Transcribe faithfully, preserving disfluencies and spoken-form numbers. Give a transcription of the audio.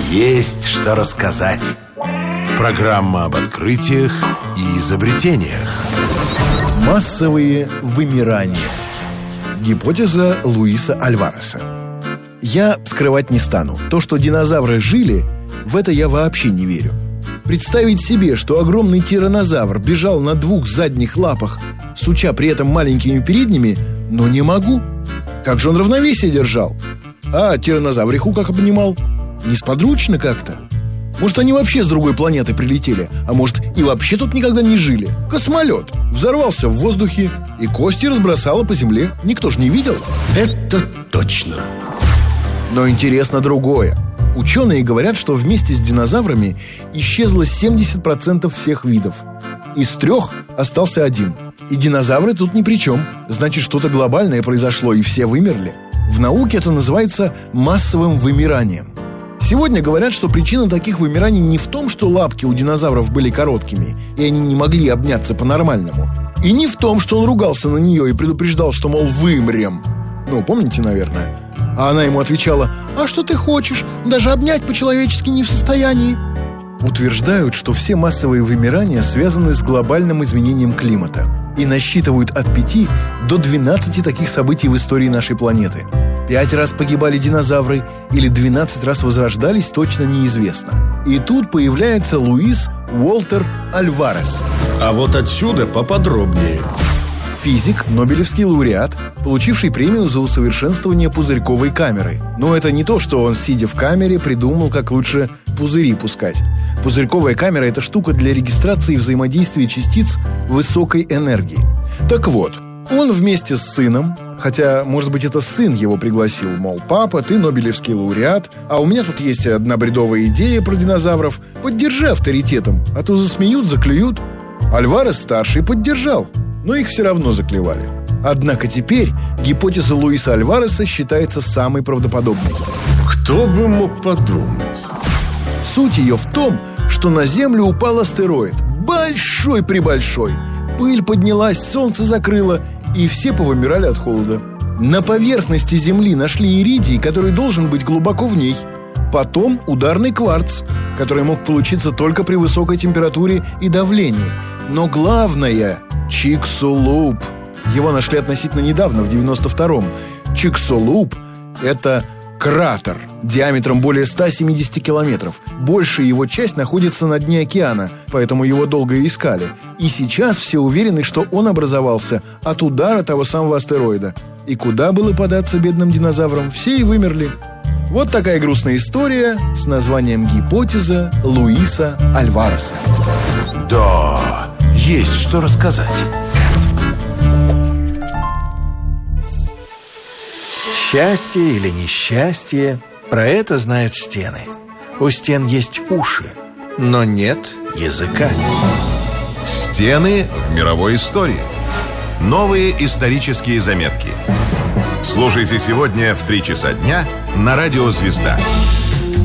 Есть что рассказать. Программа об открытиях и изобретениях. Массовые вымирания. Гипотеза Луиса Альвареса. Я скрывать не стану. То, что динозавры жили, в это я вообще не верю. Представить себе, что огромный тираннозавр бежал на двух задних лапах, суча при этом маленькими передними, но не могу. Как же он равновесие держал? А тираннозавриху как обнимал? Несподручно как-то. Может, они вообще с другой планеты прилетели, а может, и вообще тут никогда не жили. Космолет взорвался в воздухе, и кости разбросало по земле. Никто же не видел. Это точно. Но интересно другое. Ученые говорят, что вместе с динозаврами исчезло семьдесят процентов всех видов. Из трех остался один. И динозавры тут ни при чем. Значит, что-то глобальное произошло, и все вымерли. В науке это называется массовым вымиранием. Сегодня говорят, что причина таких вымираний не в том, что лапки у динозавров были короткими, и они не могли обняться по-нормальному. И не в том, что он ругался на нее и предупреждал, что, мол, вымрем. Ну, помните, наверное? А она ему отвечала: «А что ты хочешь? Даже обнять по-человечески не в состоянии». Утверждают, что все массовые вымирания связаны с глобальным изменением климата и насчитывают от пяти до двенадцати таких событий в истории нашей планеты. Пять раз погибали динозавры или двенадцать раз возрождались, точно неизвестно. И тут появляется Луис Уолтер Альварес. А вот отсюда поподробнее. Физик, нобелевский лауреат, получивший премию за усовершенствование пузырьковой камеры. Но это не то, что он, сидя в камере, придумал, как лучше пузыри пускать. Пузырьковая камера – это штука для регистрации взаимодействия частиц высокой энергии. Так вот, он вместе с сыном, хотя, может быть, это сын его пригласил, мол, папа, ты нобелевский лауреат, а у меня тут есть одна бредовая идея про динозавров, поддержи авторитетом, а то засмеют, заклюют. Альварес-старший поддержал, но их все равно заклевали. Однако теперь гипотеза Луиса Альвареса считается самой правдоподобной. Кто бы мог подумать? Суть ее в том, что на Землю упал астероид, большой-пребольшой. Пыль поднялась, солнце закрыло, и все повымирали от холода. На поверхности Земли нашли иридий, который должен быть глубоко в ней. Потом ударный кварц, который мог получиться только при высокой температуре и давлении. Но главное – Чиксулуб. Его нашли относительно недавно, в девяносто втором. Чиксулуб – это кратер диаметром более ста семидесяти километров. Большая его часть находится на дне океана, поэтому его долго искали. И сейчас все уверены, что он образовался от удара того самого астероида. И куда было податься бедным динозаврам, все и вымерли. Вот такая грустная история с названием «Гипотеза Луиса Альвареса». Да, есть что рассказать. Счастье или несчастье, про это знают стены. У стен есть уши, но нет языка. Стены в мировой истории. Новые исторические заметки. Слушайте сегодня в три часа дня на радио «Звезда».